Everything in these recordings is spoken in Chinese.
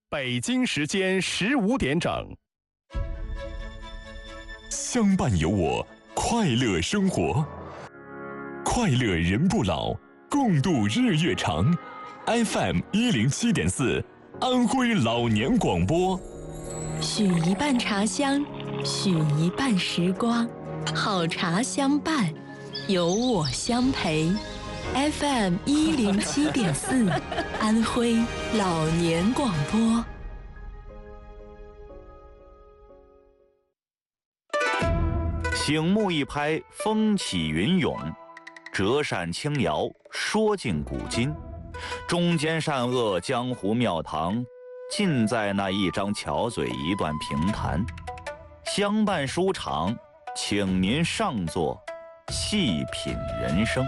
北京时间15点整。 相伴有我，快乐生活，快乐人不老，共度日月长。FM 107.4，安徽老年广播。 许一半茶香，许一半时光，好茶相伴，有我相陪。FM 107.4，安徽老年广播。 醒目一拍，风起云涌；折扇轻摇，说尽古今。中间善恶，江湖庙堂，尽在那一张巧嘴，一段评弹。相伴书场，请您上座，细品人生。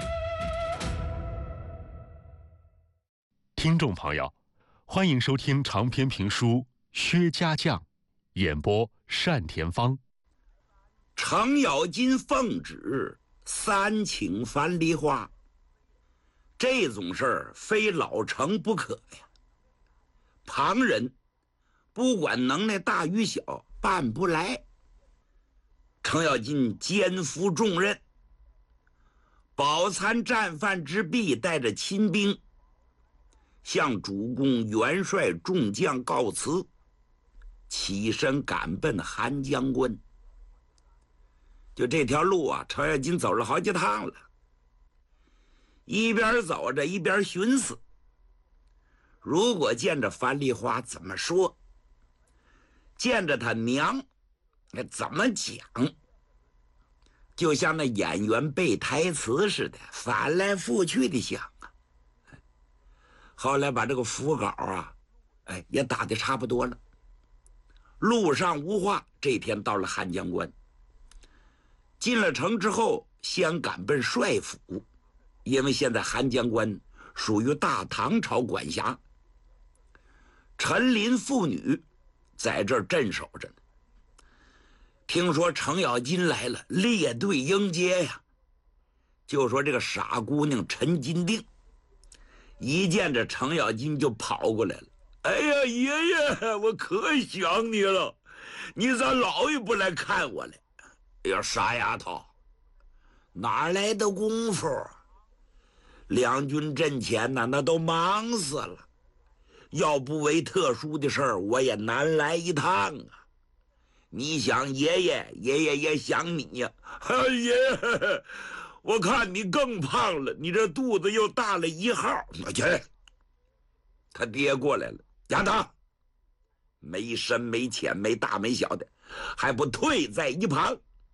听众朋友，欢迎收听长篇评书《薛家将》，演播单田芳。 程咬金奉旨3请樊梨花，这种事儿非老程不可呀。旁人不管能耐大与小，办不来。程咬金肩负重任，饱餐战饭之毕，带着亲兵向主公元帅众将告辞，起身赶奔韩江关。就这条路啊，程咬金走了好几趟了，一边走着一边寻思，如果见着樊梨花怎么说，见着他娘该怎么讲，就像那演员背台词似的，翻来覆去的想啊。后来把这个符稿啊，也打得差不多了。路上无话，这天到了汉江关。进了城之后，先赶奔帅府，因为现在汉江关属于大唐朝管辖，陈林妇女在这儿镇守着呢。听说程咬金来了，列队迎接呀。就说这个傻姑娘陈金锭，一见着程咬金就跑过来了。哎呀，爷爷，我可想你了，你咋老也不来看我来？哎呀，傻丫头，哪来的功夫？两军阵前呢，那都忙死了。要不为特殊的事儿，我也难来一趟啊。你想爷爷，爷爷也想你呀。爷爷，我看你更胖了，你这肚子又大了1号。去，他爹过来了，丫头，没深没浅，没大没小的，还不退在一旁。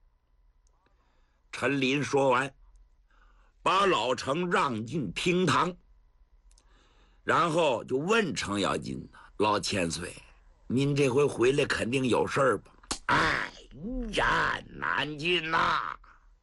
陈林说完，把老程让进厅堂，然后就问程咬金：“老千岁，您这回回来肯定有事儿吧？”哎呀，难进呐！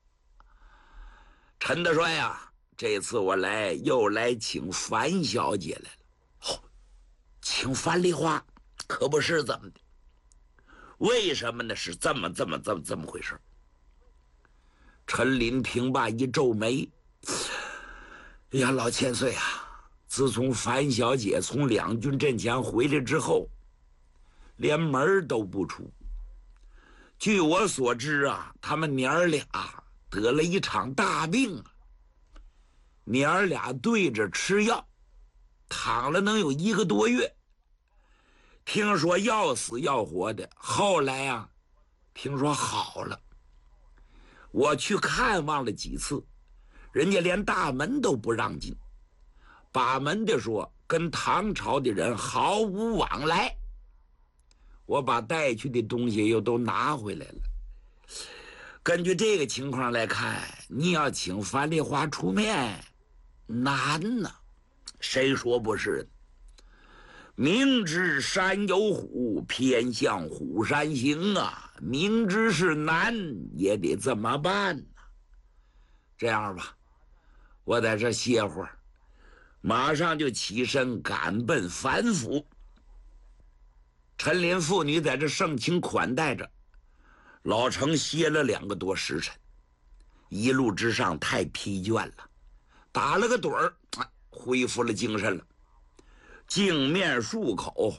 陈大帅呀，这次我又来请樊小姐来了。请樊梨花，可不是怎么的？为什么呢？是这么回事。陈林听罢一皱眉：“哎呀，老千岁啊，自从樊小姐从两军阵前回来之后，连门都不出。据我所知啊，他们娘儿俩得了一场大病啊，娘儿俩对着吃药，躺了能有1个多月。听说要死要活的，后来啊，听说好了。我去看望了几次，人家连大门都不让进，把门的说跟唐朝的人毫无往来。我把带去的东西又都拿回来了。根据这个情况来看，你要请樊梨花出面，难呐。谁说不是？明知山有虎，偏向虎山行啊！明知是难，也得这么办呢。这样吧，我在这歇会儿，马上就起身赶奔樊府。陈林妇女在这盛情款待着，老程歇了2个多时辰，一路之上太疲倦了，打了个盹儿，恢复了精神了。净面漱口，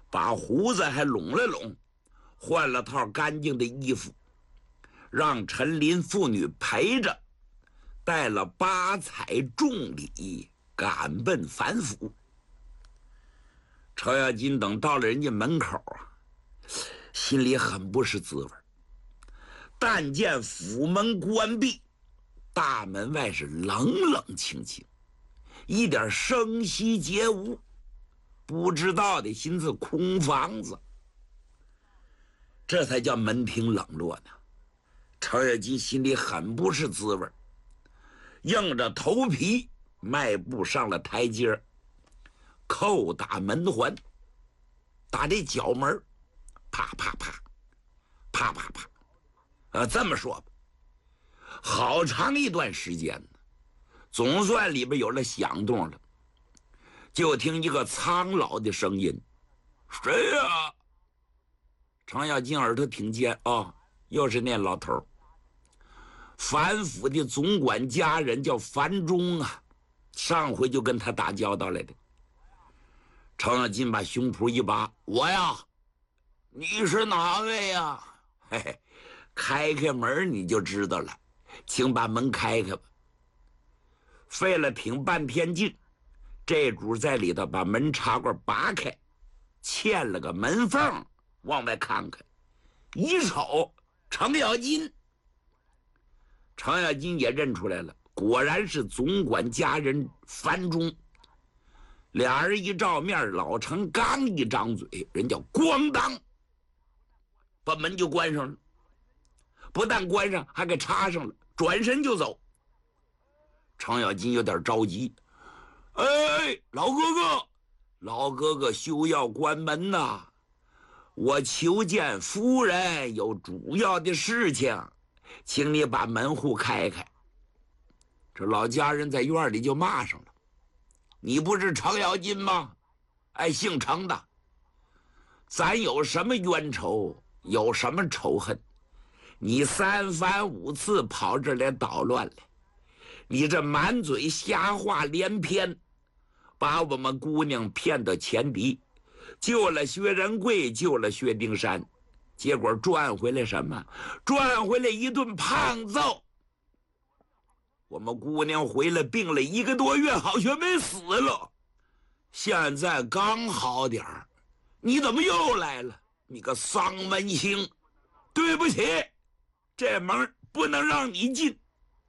把胡子还拢了拢，换了套干净的衣服，让陈林父女陪着，带了8彩重礼赶奔樊府。程咬金等到了人家门口啊，心里很不是滋味。但见府门关闭，大门外是冷冷清清，一点声息皆无，不知道的寻思空房子，这才叫门庭冷落呢。程咬金心里很不是滋味，硬着头皮迈步上了台阶，叩打门环，打这角门，啪啪啪，啪啪啪。这么说吧，好长一段时间呢，总算里边有了响动了。就听一个苍老的声音：“谁呀？”程咬金耳朵挺尖啊，又是那老头。樊府的总管家人叫樊中啊，上回就跟他打交道来的。程咬金把胸脯一拔：“我呀，你是哪位呀？嘿嘿，开开门你就知道了，请把门开开吧。”费了挺半天劲，这主在里头把门插罐拔开，嵌了个门缝，往外看看，一瞅程咬金。程咬金也认出来了，果然是总管家人樊中。俩人一照面，老程刚一张嘴，人家咣当把门就关上了，不但关上，还给插上了，转身就走。程咬金有点着急：“哎，老哥哥，老哥哥休要关门呐！我求见夫人，有主要的事情，请你把门户开开。”这老家人在院里就骂上了：“你不是程咬金吗？哎，姓程的，咱有什么冤仇，有什么仇恨？你3番5次跑这来捣乱来，你这满嘴瞎话连篇，把我们姑娘骗到前敌，救了薛仁贵，救了薛丁山，结果赚回来什么？赚回来一顿胖揍。我们姑娘回来病了1个多月，好像没死了，现在刚好点儿，你怎么又来了？你个丧门星！对不起，这门不能让你进。”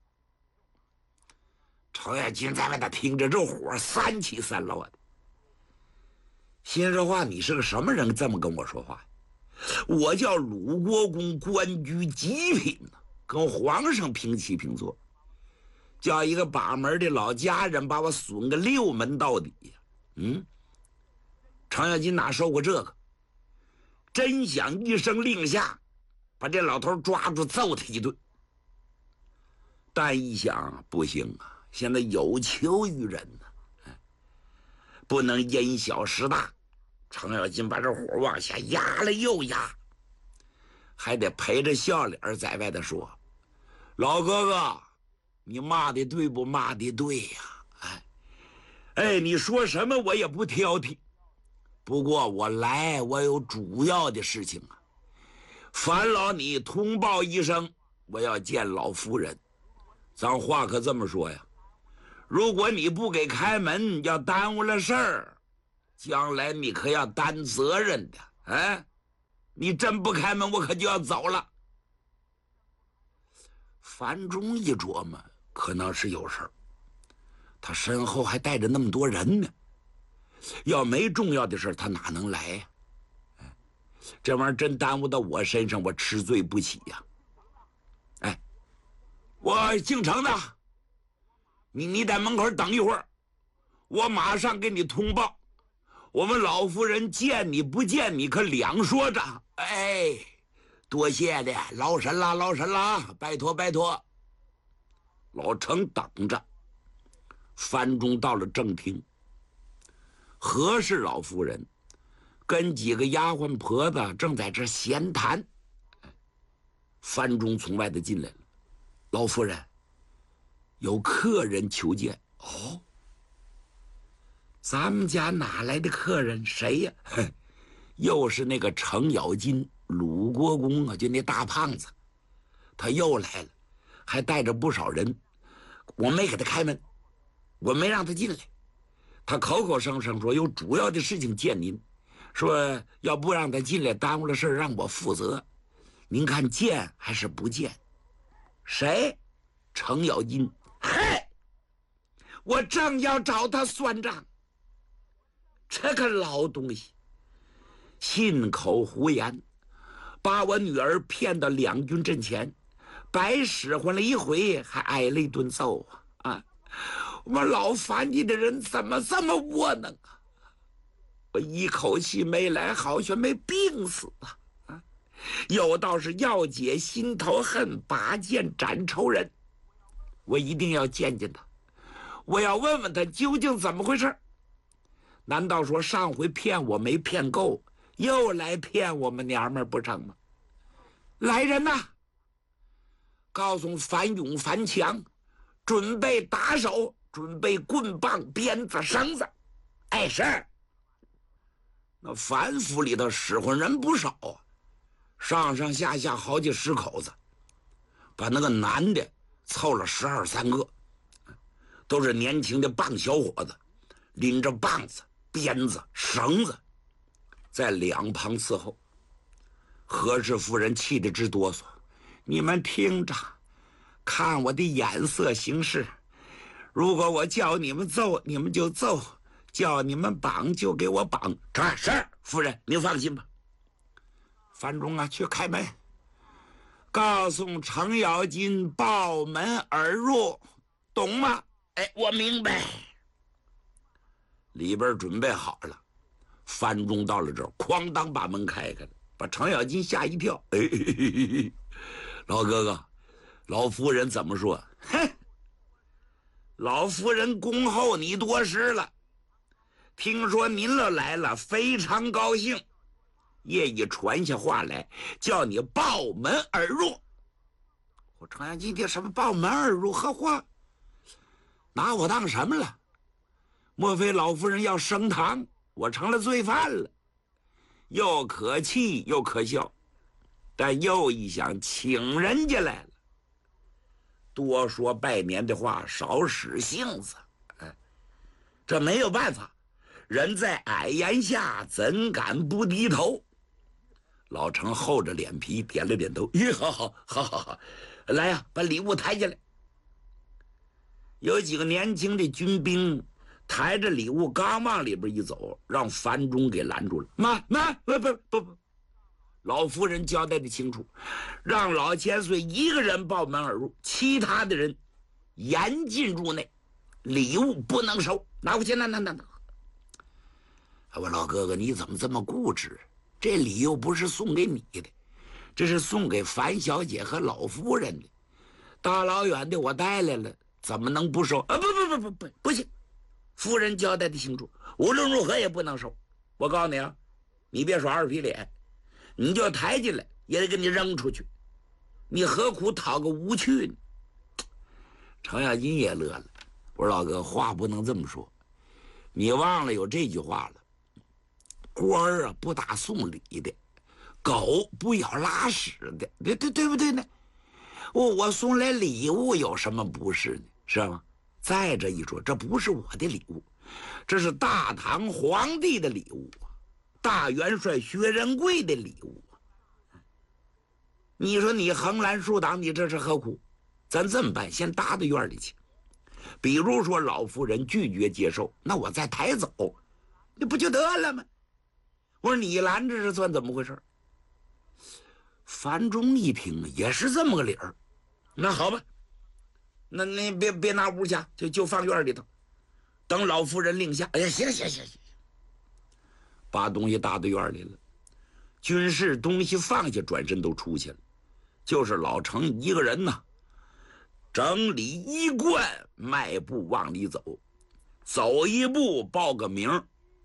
程咬金在外头听着，这火3起3落的。心说话，你是个什么人，这么跟我说话？我叫鲁国公，官居极品，跟皇上平起平坐，叫一个把门的老家人把我损个6门到底呀！程咬金哪受过这个？真想一声令下，把这老头抓住揍他一顿。但一想不行啊，现在有求于人呢，不能因小失大。程咬金把这火往下压了又压，还得陪着笑脸在外头说：“老哥哥，你骂的对不？骂的对呀！哎，你说什么我也不挑剔。不过我来，我有主要的事情啊。烦劳你通报一声，我要见老夫人。咱话可这么说呀，如果你不给开门，要耽误了事儿，将来你可要担责任的。哎，你真不开门，我可就要走了。”樊中一琢磨，可能是有事儿，他身后还带着那么多人呢，要没重要的事他哪能来呀？这玩意儿真耽误到我身上，我吃罪不起呀！哎，我姓程的，你在门口等一会儿，我马上给你通报。我们老夫人见你不见你可两说着。哎，多谢的，劳神啦，劳神啦，拜托拜托。老程等着。樊中到了正厅，何氏老夫人跟几个丫鬟婆子正在这闲谈。樊中从外头进来了：“老夫人，有客人求见。”“哦，咱们家哪来的客人？谁呀？”“ 又是那个程咬金鲁国公啊，就那大胖子，他又来了，还带着不少人。我没给他开门，我没让他进来。他口口声声说有主要的事情见您，说要不让他进来，耽误了事让我负责。您看见还是不见？谁？程咬金。嘿，我正要找他算账。这个老东西信口胡言，把我女儿骗到两军阵前，白使唤了一回，还挨了一顿揍啊！我们老樊家的人怎么这么窝囊啊？我一口气没来，好像没病死啊！有道是要解心头恨，拔剑斩仇人。我一定要见见他，我要问问他究竟怎么回事。难道说上回骗我没骗够，又来骗我们娘们不成吗？来人呐！告诉樊勇、樊强，准备打手，准备棍棒、鞭子、绳子。哎，是。那樊府里头使唤人不少啊，上上下下好几10口子，把那个男的凑了12、13个，都是年轻的棒小伙子，拎着棒子、鞭子、绳子，在两旁伺候。何氏夫人气得直哆嗦：“你们听着，看我的眼色行事。如果我叫你们揍，你们就揍；叫你们绑，就给我绑。”是夫人，您放心吧。樊中啊，去开门，告诉程咬金抱门而入，懂吗？哎，我明白。里边准备好了，樊中到了这儿，哐当把门开开了，把程咬金吓一跳。哎，老哥哥，老夫人怎么说？哼，老夫人恭候你多时了，听说您了来了，非常高兴，业已传下话来，叫你抱门而入。我程咬金听什么抱门而入？呵话，拿我当什么了？莫非老夫人要升堂，我成了罪犯了？又可气又可笑，但又一想，请人家来了，多说拜年的话，少使性子。哎，这没有办法，人在矮檐下，怎敢不低头？老程厚着脸皮点了点头，咦，好，来呀，把礼物抬进来。有几个年轻的军兵抬着礼物刚往里边一走，让樊中给拦住了。妈，不，老夫人交代的清楚，让老千岁一个人抱门而入，其他的人严禁入内，礼物不能收。拿回去，拿。我老哥哥，你怎么这么固执？这礼又不是送给你的，这是送给樊小姐和老夫人的，大老远的我带来了，怎么能不收啊？不行，夫人交代的清楚，无论如何也不能收。我告诉你啊，你别耍二皮脸，你就抬进来也得给你扔出去，你何苦讨个无趣呢？程咬金也乐了，我说老哥，话不能这么说，你忘了有这句话了，官儿啊不打送礼的，狗不咬拉屎的，对不对呢？我送来礼物有什么不是呢？是吗？再者一说，这不是我的礼物，这是大唐皇帝的礼物，大元帅薛仁贵的礼物。你说你横拦竖挡，你这是何苦？咱这么办，先搭到院里去。比如说老夫人拒绝接受，那我再抬走，那不就得了吗？我说你拦着是算怎么回事？樊中一听也是这么个理儿，那好吧，那你别拿屋去，就放院里头，等老夫人令下。哎呀，行，把东西搭到院里了，军士东西放下，转身都出去了，就是老程一个人呐，整理衣冠，迈步往里走，走一步报个名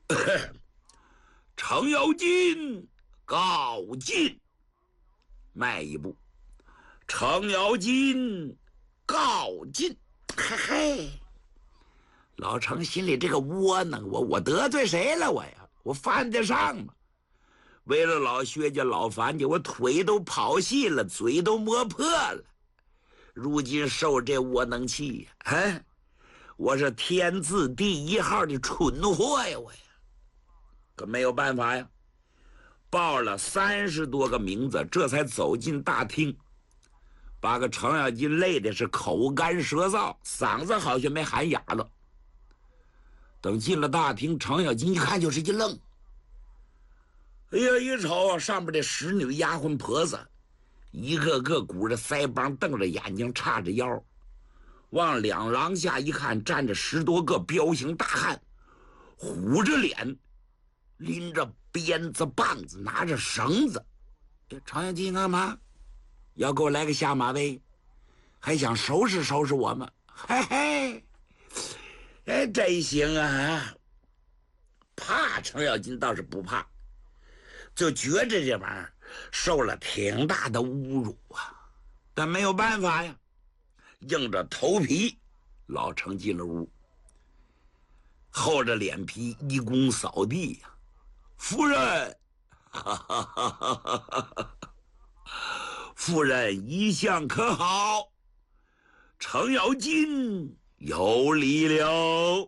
程咬金告进，迈一步，程咬金告进。嘿，老程心里这个窝囊，我得罪谁了我呀？我犯得上吗？ 为了老薛家老樊家，我腿都跑细了，嘴都磨破了，如今受这窝囊气呀！我是天字第1号的蠢货呀！我呀，可没有办法呀，报了30多个名字，这才走进大厅，把个程咬金累的是口干舌燥，嗓子好像没喊哑了。等进了大厅，程咬金一看就是一愣，哎呀，一瞅上边的使女丫鬟婆子，一个个鼓着腮帮，瞪着眼睛，叉着腰，往两廊下一看，站着10多个彪形大汉，虎着脸，拎着鞭子棒子，拿着绳子。程咬金干嘛？要给我来个下马威？还想收拾收拾我们？嘿嘿，真行啊！怕程咬金倒是不怕，就觉着这玩意儿受了挺大的侮辱啊，但没有办法呀，硬着头皮，老程进了屋，厚着脸皮一躬扫地呀，夫人，夫人一向可好？程咬金有礼了。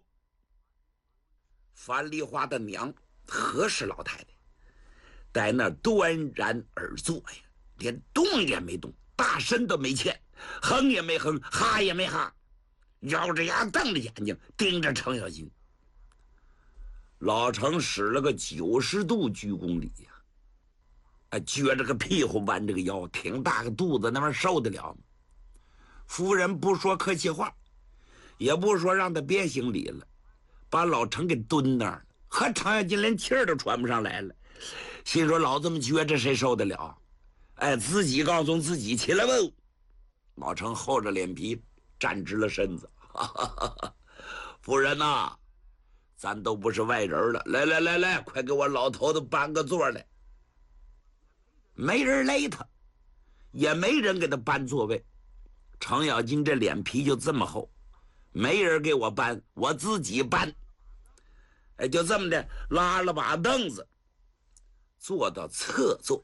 樊梨花的娘何氏老太太在那端然而坐呀，连动也没动，大身都没欠，哼也没哼，哈也没哈，咬着牙瞪着眼睛盯着程咬金。老程使了个90度鞠躬礼呀，撅着个屁股，弯着个腰，挺大个肚子，那玩意儿受得了吗？夫人不说客气话，也不说让他别行礼了，把老程给蹲那儿了，和程咬金连气儿都喘不上来了，心说老这么撅着谁受得了？自己告诉自己起来吧。老程厚着脸皮站直了身子，夫人呐，咱都不是外人了，来，快给我老头子搬个座来。没人勒他，也没人给他搬座位。程咬金这脸皮就这么厚，没人给我搬，我自己搬。就这么的拉了把凳子，坐到侧座。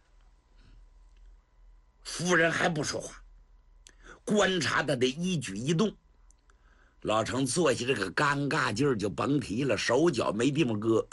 夫人还不说话，观察他的一举一动。老程坐下这个尴尬劲儿就甭提了，手脚没地方搁。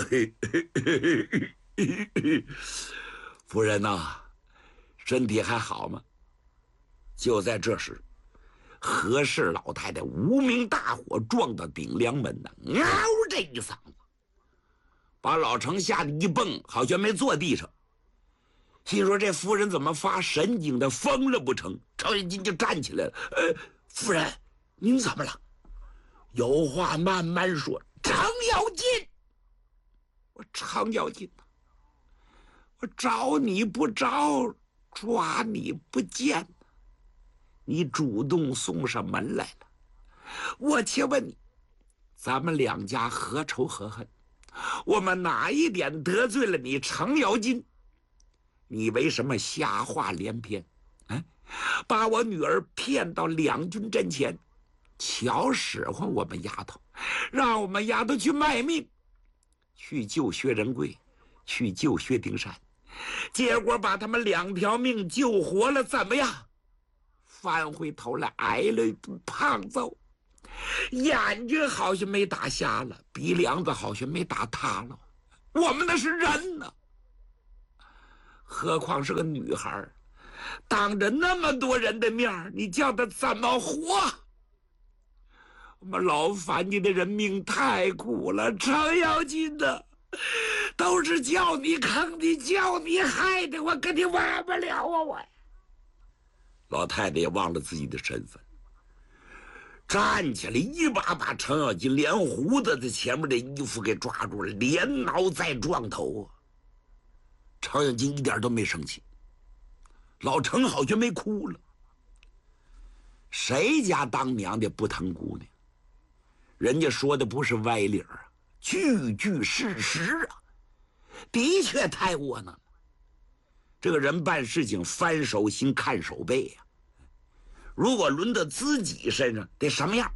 夫人呐，身体还好吗？就在这时，何氏老太太无名大火撞到顶梁门呢，嗷这一嗓子，把老程吓得一蹦，好像没坐地上。心说这夫人怎么发神经的，疯了不成？程咬金就站起来了，夫人，您怎么了？有话慢慢说。程咬金，我程咬金，我找你不着，抓你不见，你主动送上门来了。我且问你，咱们两家何仇何恨？我们哪一点得罪了你程咬金？你为什么瞎话连篇？把我女儿骗到两军阵前，巧使唤我们丫头，让我们丫头去卖命，去救薛仁贵，去救薛丁山，结果把他们2条命救活了，怎么样？翻回头来挨了一顿胖揍，眼睛好像没打瞎了，鼻梁子好像没打塌了。我们那是人呢，何况是个女孩，当着那么多人的面，你叫她怎么活？我们老樊家的人命太苦了，程咬金的都是叫你坑的，叫你害的，我跟你忘不了啊！我老太太也忘了自己的身份，站起来一把把程咬金连胡子的前面的衣服给抓住了，连挠再撞头啊！程咬金一点都没生气，老程好像没哭了。谁家当娘的不疼姑娘？人家说的不是歪理啊，句句事实啊，的确太窝囊了。这个人办事情翻手心看手背呀，如果轮到自己身上得什么样？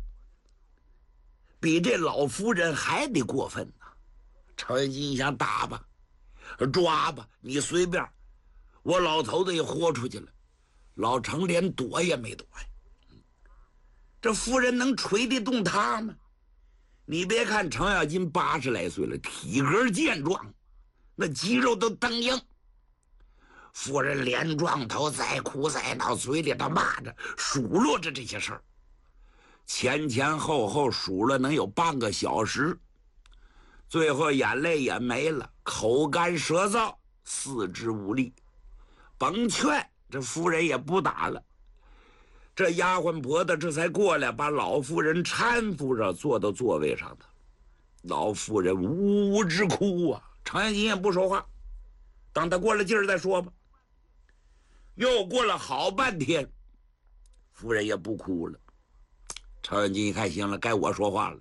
比这老夫人还得过分呢。程咬金想打吧， 抓吧，你随便。我老头子也豁出去了，老程连躲也没躲呀。这夫人能捶得动他吗？你别看程咬金80来岁了，体格健壮，那肌肉都蹬硬。夫人连撞头，再哭再闹，嘴里头骂着数落着这些事儿，前后后数了能有半个小时，最后眼泪也没了，口干舌燥，四肢无力。甭劝，这夫人也不打了。这丫鬟婆子这才过来，把老妇人搀扶着坐到座位上的。老妇人呜呜直哭啊，程咬金也不说话，等他过了劲儿再说吧。又过了好半天，夫人也不哭了。程咬金一看，行了，该我说话了。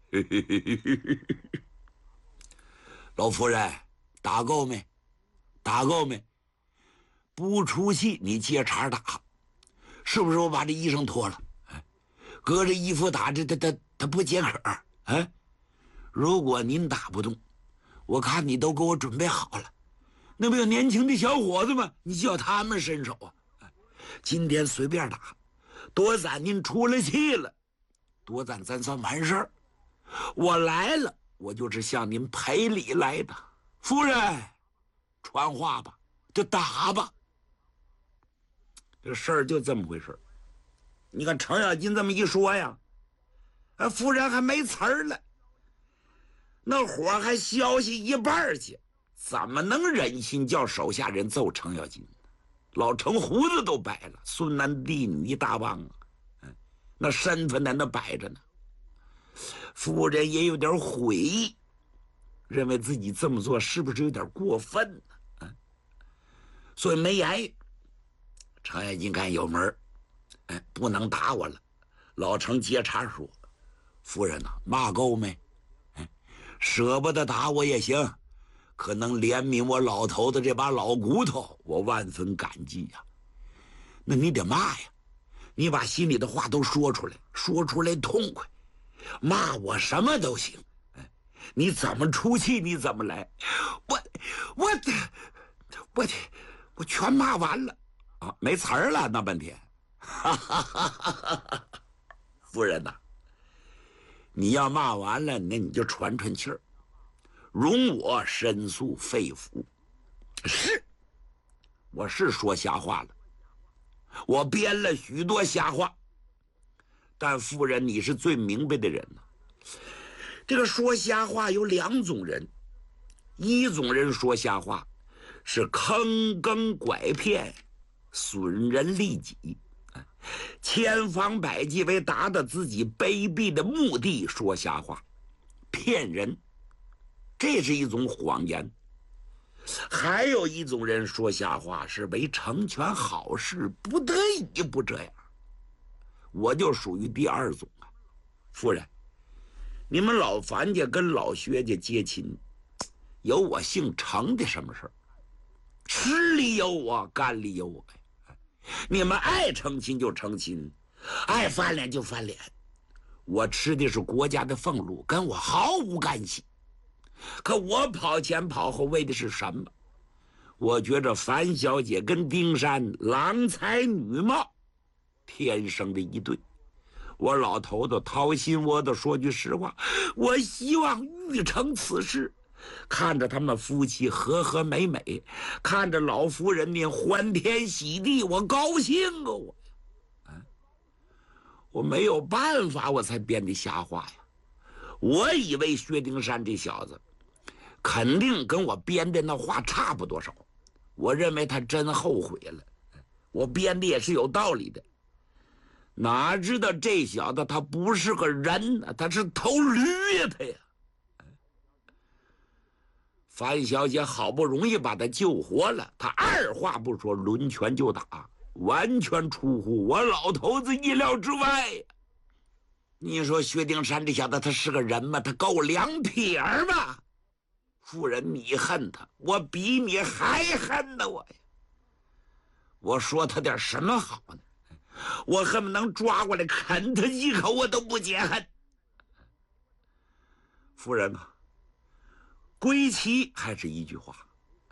老夫人，打够没？打够没？不出气，你接茬打。是不是我把这衣裳脱了？隔着衣服打，他不解渴啊！如果您打不动，我看你都给我准备好了，那不有年轻的小伙子吗？你叫他们伸手啊！今天随便打，多攒您出了气了，多攒咱算完事儿。我来了，我就是向您赔礼来的。夫人，传话吧，就打吧。这事儿就这么回事。你看程咬金这么一说呀，夫人还没词儿了，那火还消息一半去，怎么能忍心叫手下人揍程咬金？老程胡子都白了，孙男弟女一大帮啊，那身份在那摆着呢。夫人也有点悔意，认为自己这么做是不是有点过分呢？所以没言语。程咬金看有门，不能打我了。老程接茬说：“夫人呐，骂够没？舍不得打我也行，可能怜悯我老头子这把老骨头，我万分感激呀。那你得骂呀，你把心里的话都说出来，说出来痛快。骂我什么都行，你怎么出气你怎么来。我全骂完了。”啊，没词儿了，那半天，夫人呐，你要骂完了，那你就喘喘气儿，容我申诉肺腑。是，我是说瞎话了，我编了许多瞎话，但夫人你是最明白的人呢。这个说瞎话有2种人，一种人说瞎话是坑耕拐骗，损人利己，千方百计为达到自己卑鄙的目的说瞎话，骗人，这是一种谎言。还有一种人说瞎话是为成全好事，不得已不这样。我就属于第2种啊。夫人，你们老樊家跟老薛家结亲，有我姓程的什么事儿？吃里有我，干里有我呀。你们爱成亲就成亲，爱翻脸就翻脸。我吃的是国家的俸禄，跟我毫无干系。可我跑前跑后为的是什么？我觉着樊小姐跟丁山郎才女貌，天生的一对。我老头子掏心窝子说句实话，我希望预成此事，看着他们夫妻和和美美，看着老夫人呢欢天喜地，我高兴啊！我没有办法，我才编的瞎话呀。我以为薛丁山这小子肯定跟我编的那话差不多少，我认为他真后悔了，我编的也是有道理的。哪知道这小子他不是个人呢，他是头驴呀，他呀！樊小姐好不容易把他救活了，他二话不说抡拳就打，完全出乎我老头子意料之外呀！你说薛丁山这小子他是个人吗？他够2撇吗？夫人，你恨他，我比你还恨呢！我说他点什么好呢？我恨不能抓过来啃他一口，我都不解恨。夫人啊，归期还是一句话，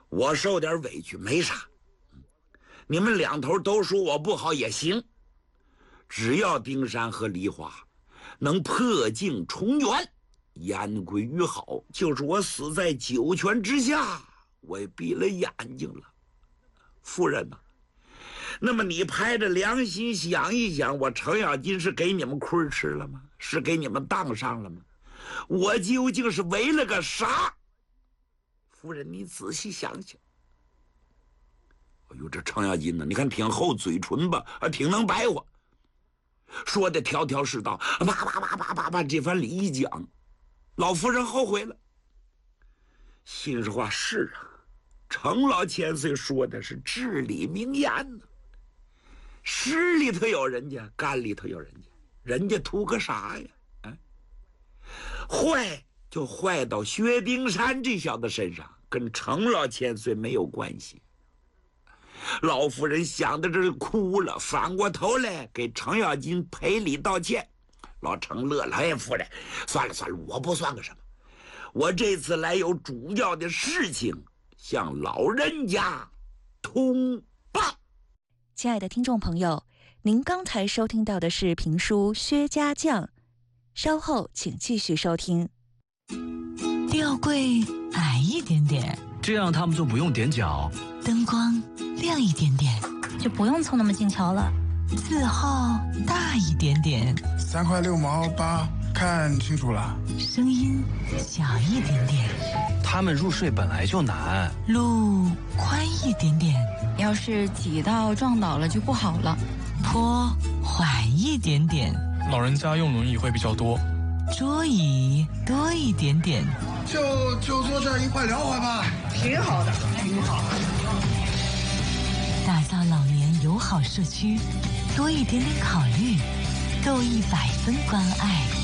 我受点委屈没啥，你们两头都说我不好也行，只要丁山和梨花能破镜重圆，言归于好，就是我死在九泉之下，我也闭了眼睛了。夫人呐，那么你拍着良心想一想，我程咬金是给你们亏吃了吗？是给你们当上了吗？我究竟是为了个啥？夫人，你仔细想想。哎呦，这程咬金呢，你看挺厚嘴唇吧，挺能白话，说的条条是道，把这番理一讲，老夫人后悔了。心实话是啊，程老千岁说的是至理名言呢。实里头有人家，干里头有人家，人家图个啥呀？坏就坏到薛丁山这小子身上，跟程老千岁没有关系。老夫人想的这是哭了，反过头来给程咬金赔礼道歉。老程乐了，哎，夫人，算了，我不算个什么，我这次来有主要的事情向老人家通报。 亲爱的听众朋友，您刚才收听到的是评书《薛家将》，稍后请继续收听。 吊柜矮一点点， 这样他们就不用踮脚。 灯光亮一点点， 就不用凑那么近瞧了。 字号大一点点 ，3块6毛8，看清楚了。 声音小一点点， 他们入睡本来就难。 路宽一点点， 要是挤到撞倒了就不好了。 坡缓一点点， 老人家用轮椅会比较多。 桌椅多一点点， 就坐这儿一块聊会吧，挺好的，挺好。 打造老年友好社区，多一点点考虑，够100分关爱。